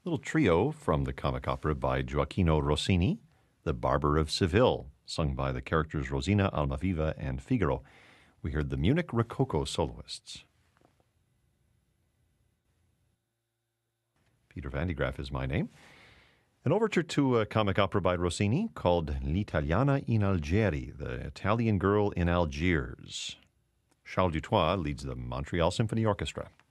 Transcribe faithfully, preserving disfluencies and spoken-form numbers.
Little trio from the comic opera by Gioacchino Rossini, The Barber of Seville, sung by the characters Rosina, Almaviva, and Figaro. We heard the Munich Rococo soloists. Peter Van de Graaff is my name. An overture to a comic opera by Rossini called L'Italiana in Algeri, the Italian Girl in Algiers. Charles Dutoit leads the Montreal Symphony Orchestra.